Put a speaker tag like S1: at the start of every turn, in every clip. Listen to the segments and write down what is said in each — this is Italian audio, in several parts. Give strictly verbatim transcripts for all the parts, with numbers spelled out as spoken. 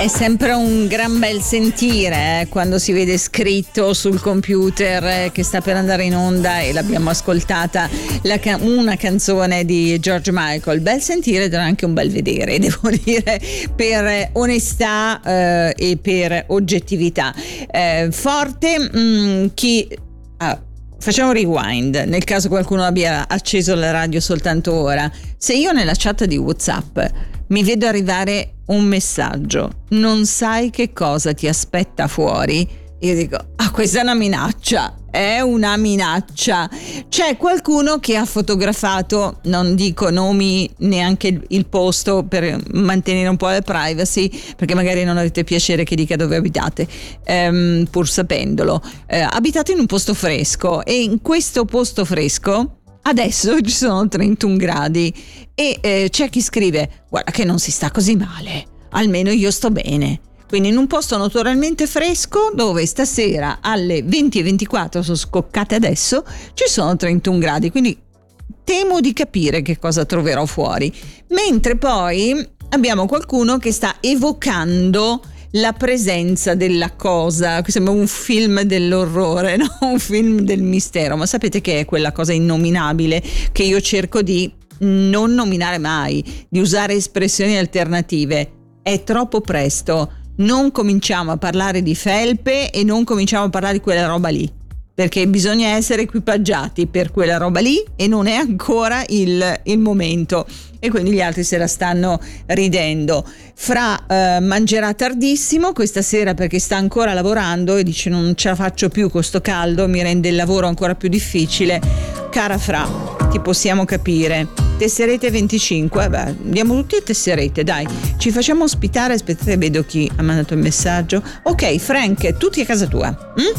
S1: È sempre un gran bel sentire eh, quando si vede scritto sul computer eh, che sta per andare in onda e l'abbiamo ascoltata la ca- una canzone di George Michael. Bel sentire ed era anche un bel vedere, devo dire, per onestà eh, e per oggettività. Eh, forte mh, chi... Ah, facciamo un rewind, nel caso qualcuno abbia acceso la radio soltanto ora. Se io nella chat di WhatsApp mi vedo arrivare un messaggio, non sai che cosa ti aspetta fuori, io dico, ah, questa è una minaccia, è una minaccia. C'è qualcuno che ha fotografato, non dico nomi, neanche il posto per mantenere un po' la privacy, perché magari non avete piacere che dica dove abitate, ehm, pur sapendolo. Eh, abitate in un posto fresco e in questo posto fresco adesso ci sono trentuno gradi e eh, c'è chi scrive, guarda che non si sta così male, almeno io sto bene. Quindi in un posto notoriamente fresco dove stasera alle venti e ventiquattro, sono scoccate adesso, ci sono trentuno gradi, quindi temo di capire che cosa troverò fuori. Mentre poi abbiamo qualcuno che sta evocando la presenza della cosa, che sembra un film dell'orrore, no? Un film del mistero, ma sapete che è quella cosa innominabile che io cerco di non nominare mai, di usare espressioni alternative. È troppo presto, non cominciamo a parlare di felpe e non cominciamo a parlare di quella roba lì, perché bisogna essere equipaggiati per quella roba lì e non è ancora il, il momento, e quindi gli altri se la stanno ridendo. Fra eh, mangerà tardissimo questa sera perché sta ancora lavorando e dice non ce la faccio più con sto caldo, mi rende il lavoro ancora più difficile. Cara Fra, ti possiamo capire. Tesserete venticinque, beh, andiamo tutti a Tesserete, dai, ci facciamo ospitare. Aspettate, vedo chi ha mandato il messaggio. Ok, Frank, tutti a casa tua.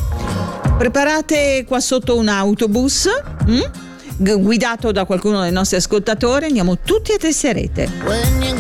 S1: Mm? Preparate qua sotto un autobus mm? guidato da qualcuno dei nostri ascoltatori, andiamo tutti a Tesserete.